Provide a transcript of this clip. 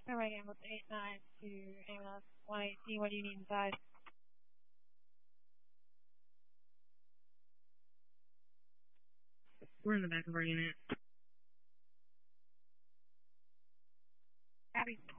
Alright, ambulance 89 to ambulance 118. What do you need inside? We're in the back of our unit. Abby.